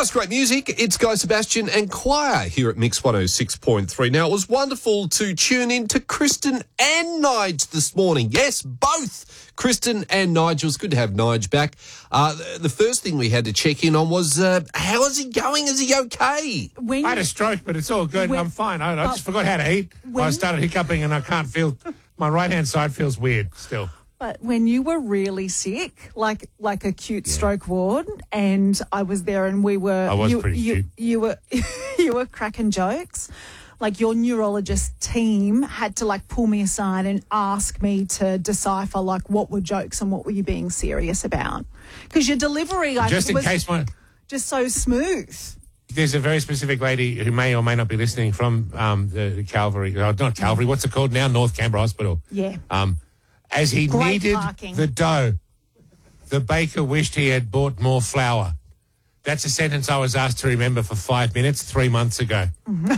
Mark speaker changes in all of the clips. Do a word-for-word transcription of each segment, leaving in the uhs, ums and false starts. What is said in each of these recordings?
Speaker 1: Just great music. It's Guy Sebastian and Choir here at Mix one oh six point three. Now, it was wonderful to tune in to Kristen and Nige this morning. Yes, both Kristen and Nige. It was good to have Nige back. Uh, the, the first thing we had to check in on was, uh, how is he going? Is he okay?
Speaker 2: When,
Speaker 3: I had a stroke, but it's all good.
Speaker 2: When,
Speaker 3: I'm fine. I, I just forgot how to eat.
Speaker 2: When,
Speaker 3: I started hiccuping and I can't feel, my right-hand side feels weird still.
Speaker 2: But when you were really sick, like like acute yeah. stroke ward, and I was there and we were...
Speaker 3: I was
Speaker 2: you,
Speaker 3: pretty
Speaker 2: you,
Speaker 3: cute.
Speaker 2: You were, you were cracking jokes. Like your neurologist team had to like pull me aside and ask me to decipher like what were jokes and what were you being serious about. Because your delivery like,
Speaker 3: just in
Speaker 2: was
Speaker 3: case my,
Speaker 2: just so smooth.
Speaker 3: There's a very specific lady who may or may not be listening from um, the, the Calvary, uh, not Calvary, what's it called now? North Canberra Hospital.
Speaker 2: Yeah.
Speaker 3: Um, as he
Speaker 2: Great
Speaker 3: needed
Speaker 2: parking.
Speaker 3: the dough, the baker wished he had bought more flour. That's a sentence I was asked to remember for five minutes three months ago.
Speaker 2: Mm-hmm.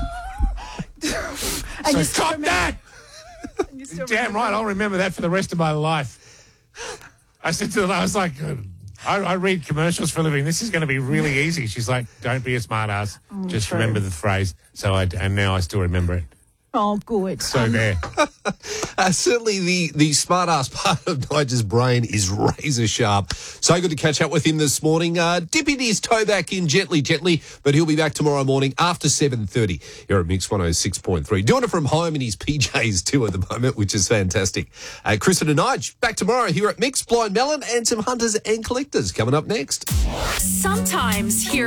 Speaker 3: So stop that! Damn right, I'll remember that for the rest of my life. I said to her, I was like, I, I read commercials for a living. This is going to be really easy. She's like, don't be a smart ass.
Speaker 2: Oh,
Speaker 3: Just
Speaker 2: true.
Speaker 3: remember the phrase. So I, and now I still remember it.
Speaker 2: Oh, good.
Speaker 3: So
Speaker 2: um,
Speaker 3: there.
Speaker 1: Uh, certainly the, the smart-ass part of Nigel's brain is razor sharp. So good to catch up with him this morning. Uh, dipping his toe back in gently, gently, but he'll be back tomorrow morning after seven thirty here at Mix one oh six point three. Doing it from home in his P Js too at the moment, which is fantastic. Uh, Kristen and Nige back tomorrow here at Mix. Blind Melon and some hunters and collectors coming up next.
Speaker 4: Sometimes here